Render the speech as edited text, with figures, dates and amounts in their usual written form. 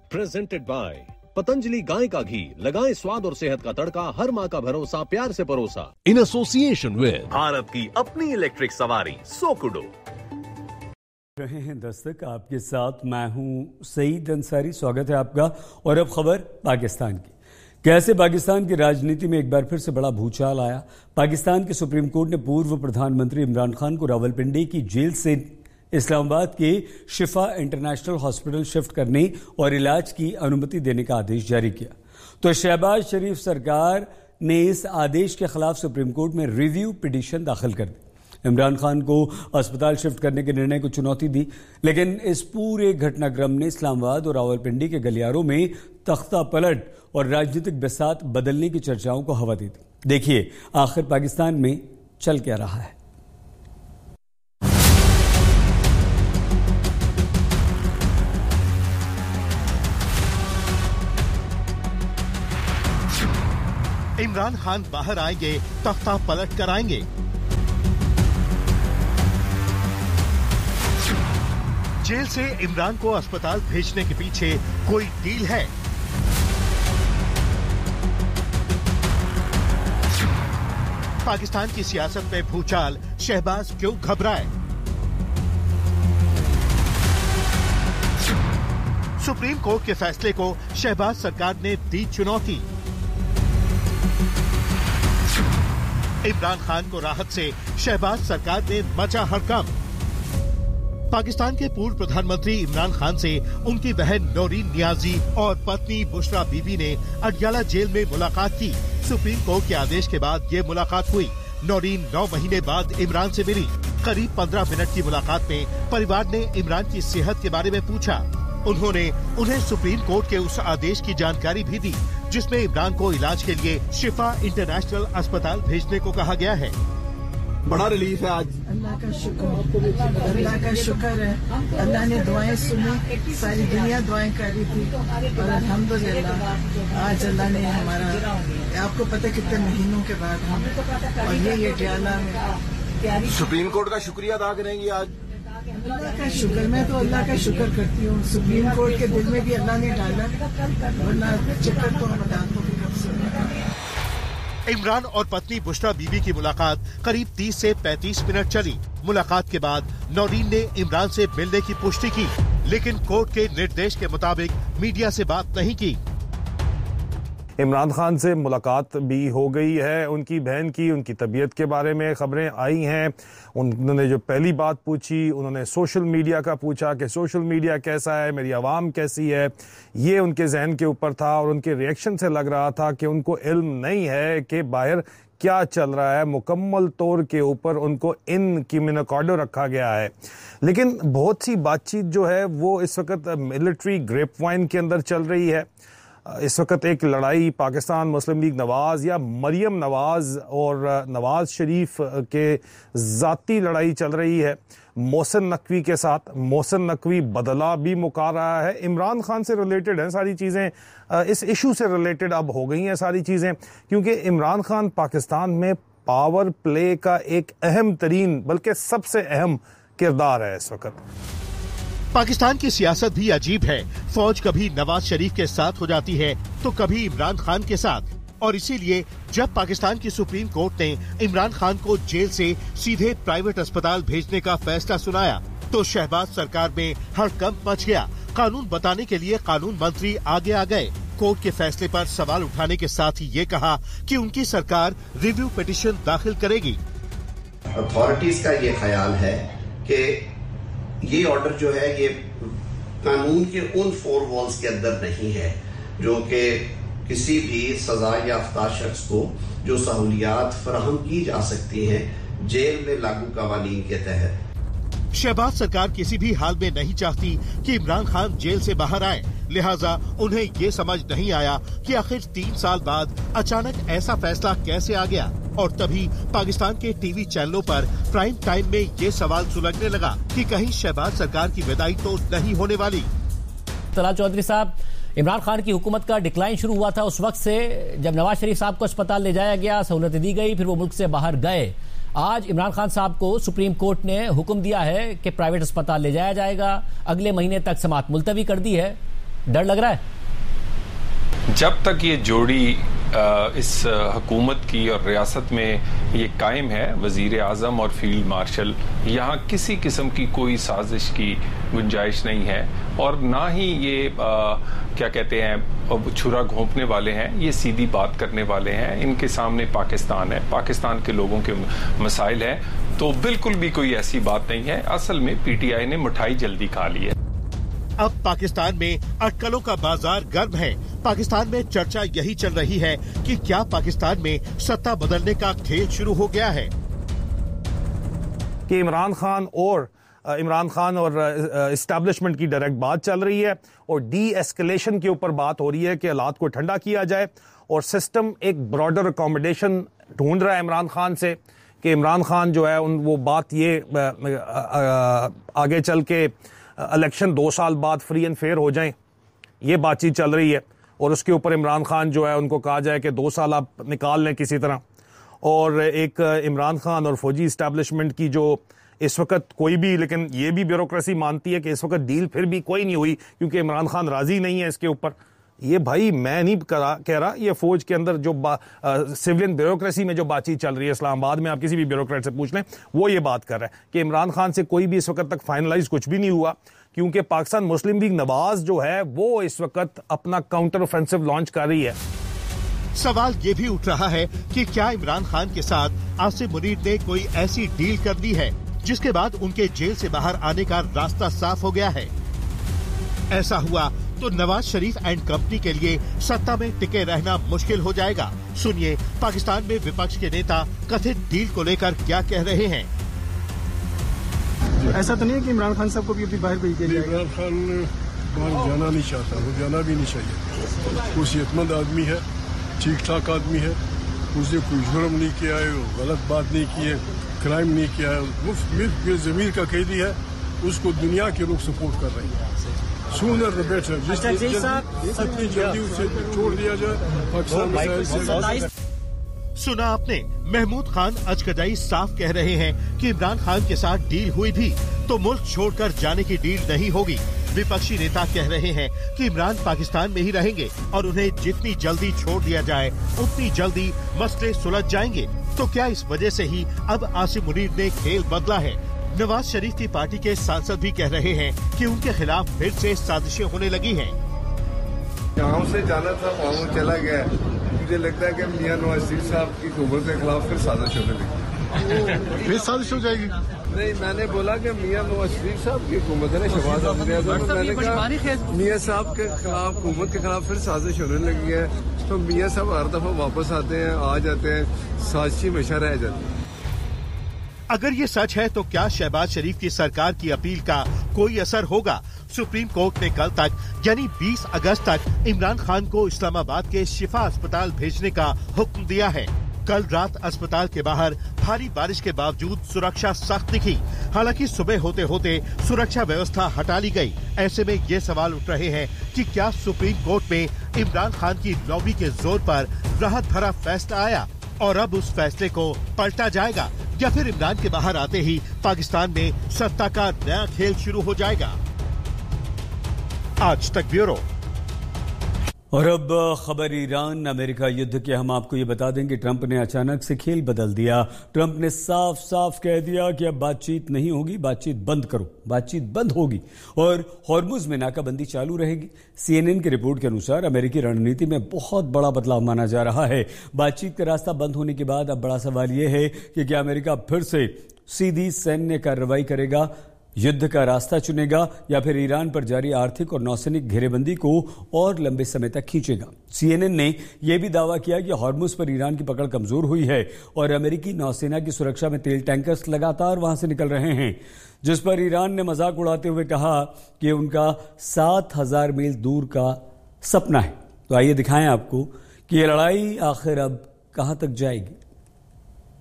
Presented by Patanjali गाय का घी, लगाएं स्वाद और सेहत का तड़का, हर माँ का भरोसा, प्यार से परोसा। इन एसोसिएशन विद भारत की अपनी इलेक्ट्रिक सवारी सोकुडो। रहे हैं दस्तक, आपके साथ मैं हूं सईद अंसारी। स्वागत है आपका। और अब खबर पाकिस्तान की। कैसे पाकिस्तान की राजनीति में एक बार फिर से बड़ा भूचाल आया। पाकिस्तान के सुप्रीम कोर्ट ने पूर्व प्रधानमंत्री इमरान खान को रावलपिंडी की जेल से इस्लामाबाद के शिफा इंटरनेशनल हॉस्पिटल शिफ्ट करने और इलाज की अनुमति देने का आदेश जारी किया। तो शहबाज शरीफ सरकार ने इस आदेश के खिलाफ सुप्रीम कोर्ट में रिव्यू पिटीशन दाखिल कर दी। इमरान खान को अस्पताल शिफ्ट करने के निर्णय को चुनौती दी, लेकिन इस पूरे घटनाक्रम ने इस्लामाबाद और रावलपिंडी के गलियारों में तख्ता पलट और राजनीतिक बिसात बदलने की चर्चाओं को हवा दी थी। देखिए आखिर पाकिस्तान में चल क्या रहा है। इमरान खान बाहर आएंगे, तख्ता पलट कर आएंगे। जेल से इमरान को अस्पताल भेजने के पीछे कोई डील है। पाकिस्तान की सियासत में भूचाल, शहबाज क्यों घबराए? सुप्रीम कोर्ट के फैसले को शहबाज सरकार ने दी चुनौती। इमरान खान को राहत से शहबाज सरकार ने मचा हड़कंप। पाकिस्तान के पूर्व प्रधानमंत्री इमरान खान से उनकी बहन नौरीन नियाजी और पत्नी बुशरा बीबी ने अडयाला जेल में मुलाकात की। सुप्रीम कोर्ट के आदेश के बाद ये मुलाकात हुई। नौरीन 9 महीने बाद इमरान से मिली। करीब 15 मिनट की मुलाकात में परिवार ने इमरान की सेहत के बारे में पूछा। उन्होंने उन्हें सुप्रीम कोर्ट के उस आदेश की जानकारी भी दी जिसमें इमरान को इलाज के लिए शिफा इंटरनेशनल अस्पताल भेजने को कहा गया है। बड़ा रिलीफ है आज। अल्लाह का शुक्र है। अल्लाह ने दुआएं सुनी, सारी दुनिया दुआएं कर रही थी और अल्हम्दुलिल्लाह आज अल्लाह ने हमारा, आपको पता कितने महीनों के बाद हम और ये अडयाला में सुप्रीम कोर्ट का शुक्रिया अदा करेंगे आज। अल्लाह का शुक्र, मैं तो अल्लाह का शुक्र करती हूँ। सुप्रीम कोर्ट के दिल में भी अल्लाह ने डाला, वरना चक्कर तो हम दांतों की कब से। इमरान और पत्नी बुशरा बीबी की मुलाकात करीब 30 से 35 मिनट चली। मुलाकात के बाद नौरीन ने इमरान से मिलने की पुष्टि की, लेकिन कोर्ट के निर्देश के मुताबिक मीडिया से बात नहीं की। इमरान खान से मुलाकात भी हो गई है। उनकी बहन की, उनकी तबीयत के बारे में खबरें आई हैं। उन्होंने जो पहली बात पूछी, उन्होंने सोशल मीडिया का पूछा कि सोशल मीडिया कैसा है, मेरी आवाम कैसी है। ये उनके जहन के ऊपर था और उनके रिएक्शन से लग रहा था कि उनको इल्म नहीं है कि बाहर क्या चल रहा है। मुकम्मल तौर के ऊपर उनको इन कम्युनिकाडो रखा गया है। लेकिन बहुत सी बातचीत जो है वो इस वक्त मिलिट्री ग्रेपवाइन के अंदर चल रही है। इस वक्त एक लड़ाई पाकिस्तान मुस्लिम लीग नवाज या मरियम नवाज और नवाज शरीफ के ज़ाती लड़ाई चल रही है मोहसिन नकवी के साथ। मोहसिन नकवी बदला भी मुका रहा है। इमरान खान से रिलेटेड हैं सारी चीज़ें, इस इशू से रिलेटेड अब हो गई हैं सारी चीज़ें, क्योंकि इमरान खान पाकिस्तान में पावर प्ले का एक अहम तरीन बल्कि सबसे अहम किरदार है इस वक्त। पाकिस्तान की सियासत भी अजीब है। फौज कभी नवाज शरीफ के साथ हो जाती है तो कभी इमरान खान के साथ, और इसीलिए जब पाकिस्तान की सुप्रीम कोर्ट ने इमरान खान को जेल से सीधे प्राइवेट अस्पताल भेजने का फैसला सुनाया तो शहबाज सरकार में हड़कंप मच गया। कानून बताने के लिए कानून मंत्री आगे आ गए। कोर्ट के फैसले पर सवाल उठाने के साथ ही ये कहा कि उनकी सरकार रिव्यू पिटीशन दाखिल करेगी। अथॉरिटीज का ये ख्याल है कि ये ऑर्डर जो है ये कानून के उन 4 वॉल्स के अंदर नहीं है जो कि किसी भी सजा याफ्ता शख्स को जो सहूलियात फराहम की जा सकती हैं जेल में लागू कवानीन के तहत। शहबाज सरकार किसी भी हाल में नहीं चाहती कि इमरान खान जेल से बाहर आए, लिहाजा उन्हें ये समझ नहीं आया कि आखिर 3 साल बाद अचानक ऐसा फैसला कैसे आ गया। और तभी पाकिस्तान के टीवी चैनलों पर प्राइम टाइम में ये सवाल सुलगने लगा कि कहीं शहबाज सरकार की विदाई तो नहीं होने वाली। तलाल चौधरी साहब, इमरान खान की हुकूमत का डिक्लाइन शुरू हुआ था उस वक्त से, जब नवाज शरीफ साहब को अस्पताल ले जाया गया, सहूलतें दी गई, फिर वो मुल्क से बाहर गए। आज इमरान खान साहब को सुप्रीम कोर्ट ने हुक्म दिया है कि प्राइवेट अस्पताल ले जाया जाएगा। अगले महीने तक समाअत मुलतवी कर दी है। डर लग रहा है? जब तक ये जोड़ी इस हुकूमत की और रियासत में ये कायम है, वजीर आज़म और फील्ड मार्शल, यहाँ किसी किस्म की कोई साजिश की गुंजाइश नहीं है और ना ही ये क्या कहते हैं छुरा घोंपने वाले हैं। ये सीधी बात करने वाले हैं। इनके सामने पाकिस्तान है, पाकिस्तान के लोगों के मसाइल हैं, तो बिल्कुल भी कोई ऐसी बात नहीं है। असल में पीटीआई ने मिठाई जल्दी खा ली है। अब पाकिस्तान में अटकलों का बाजार गर्म है। पाकिस्तान में चर्चा यही चल रही है कि क्या पाकिस्तान में सत्ता बदलने का खेल शुरू हो गया है कि इमरान खान और इस्टेब्लिशमेंट की डायरेक्ट बात चल रही है और डी एस्केलेशन के ऊपर बात हो रही है कि हालात को ठंडा किया जाए और सिस्टम एक ब्रॉडर अकोमोडेशन ढूंढ रहा है इमरान खान से कि इमरान खान जो है वो बात ये आगे चल के इलेक्शन 2 साल बाद फ्री एंड फेयर हो जाएं, ये बातचीत चल रही है और उसके ऊपर इमरान खान जो है उनको कहा जाए कि 2 साल आप निकाल लें किसी तरह। और एक इमरान खान और फौजी इस्टेब्लिशमेंट की जो इस वक्त कोई भी, लेकिन ये भी ब्यूरोक्रेसी मानती है कि इस वक्त डील फिर भी कोई नहीं हुई क्योंकि इमरान खान राजी नहीं है इसके ऊपर। ये भाई मैं नहीं कह रहा, ये फौज के अंदर जो सिविलियन ब्यूरोक्रेसी में जो बातचीत चल रही है इस्लामाबाद में, आप किसी भी ब्यूरोक्रेट से पूछ लें, वो ये बात कर रहा है कि इमरान खान से कोई भी इस वक्त तक फाइनलाइज कुछ भी नहीं हुआ क्योंकि पाकिस्तान मुस्लिम लीग नवाज जो है वो इस वक्त अपना काउंटर ऑफेंसिव लॉन्च कर रही है। सवाल ये भी उठ रहा है कि क्या इमरान खान के साथ आसिम मुनीर ने कोई ऐसी डील कर दी है जिसके बाद उनके जेल से बाहर आने का रास्ता साफ हो गया है। ऐसा हुआ तो नवाज शरीफ एंड कंपनी के लिए सत्ता में टिके रहना मुश्किल हो जाएगा। सुनिए पाकिस्तान में विपक्ष के नेता कथित डील को लेकर क्या कह रहे हैं। ऐसा तो नहीं है कि इमरान खान साहब को भी अभी बाहर भेज दिया जाएगा? इमरान खान बाहर जाना नहीं चाहता, वो जाना भी नहीं चाहिए। वो सेहतमंद आदमी है, ठीक ठाक आदमी है, उसने कोई जुर्म नहीं किया है, गलत बात नहीं की है, क्राइम नहीं किया है, वो ज़मीर का कैदी है, उसको दुनिया के लोग सपोर्ट कर रहे हैं। सूनर द बेटर, जितनी जल्दी उसे छोड़ दिया जाए पाकिस्तान। सुना आपने, महमूद खान अचकजाई साफ कह रहे हैं कि इमरान खान के साथ डील हुई भी तो मुल्क छोड़कर जाने की डील नहीं होगी। विपक्षी नेता कह रहे हैं कि इमरान पाकिस्तान में ही रहेंगे और उन्हें जितनी जल्दी छोड़ दिया जाए उतनी जल्दी मसले सुलझ जाएंगे। तो क्या इस वजह से ही अब आसिम मुनीर ने खेल बदला है? नवाज शरीफ की पार्टी के सांसद भी कह रहे हैं कि उनके खिलाफ फिर से साजिशें होने लगी हैं। गाँव से जाना था वहाँ चला गया। मुझे लगता है कि मियां नवाज शरीफ साहब की हुकूमत के खिलाफ फिर साजिश होने लगी। फिर साजिश हो जाएगी? नहीं, मैंने बोला कि मियां नवाज शरीफ साहब की हुकूमत है, शहबाज आजम, मैंने कहा मियां साहब के खिलाफ, हुकूमत के खिलाफ फिर साजिश होने लगी है। तो मियां साहब हर दफा वापस आते हैं, आ जाते हैं, साजिश हमेशा रह जाती है। अगर ये सच है तो क्या शहबाज शरीफ की सरकार की अपील का कोई असर होगा? सुप्रीम कोर्ट ने कल तक यानी 20 अगस्त तक इमरान खान को इस्लामाबाद के शिफा अस्पताल भेजने का हुक्म दिया है। कल रात अस्पताल के बाहर भारी बारिश के बावजूद सुरक्षा सख्त दिखी। हालांकि सुबह होते होते सुरक्षा व्यवस्था हटा ली गई। ऐसे में ये सवाल उठ रहे हैं कि क्या सुप्रीम कोर्ट में इमरान खान की लॉबी के जोर पर राहत भरा फैसला आया और अब उस फैसले को पलटा जाएगा या फिर इमरान के बाहर आते ही पाकिस्तान में सत्ता का नया खेल शुरू हो जाएगा? आज तक ब्यूरो। और अब खबर ईरान अमेरिका युद्ध के। हम आपको ये बता दें कि ट्रंप ने अचानक से खेल बदल दिया। ट्रंप ने साफ साफ कह दिया कि अब बातचीत नहीं होगी, बातचीत बंद करो। बातचीत बंद होगी और हॉर्मुज में नाकाबंदी चालू रहेगी। CNN की रिपोर्ट के अनुसार अमेरिकी रणनीति में बहुत बड़ा बदलाव माना जा रहा है। बातचीत का रास्ता बंद होने के बाद अब बड़ा सवाल यह है कि क्या अमेरिका फिर से सीधी सैन्य कार्रवाई करेगा, युद्ध का रास्ता चुनेगा या फिर ईरान पर जारी आर्थिक और नौसैनिक घेरेबंदी को और लंबे समय तक खींचेगा। CNN ने यह भी दावा किया कि हॉर्मुज पर ईरान की पकड़ कमजोर हुई है और अमेरिकी नौसेना की सुरक्षा में तेल टैंकर्स लगातार वहां से निकल रहे हैं, जिस पर ईरान ने मजाक उड़ाते हुए कहा कि उनका 7000 मील दूर का सपना है। तो आइए दिखाएं आपको कि ये लड़ाई आखिर अब कहां तक जाएगी।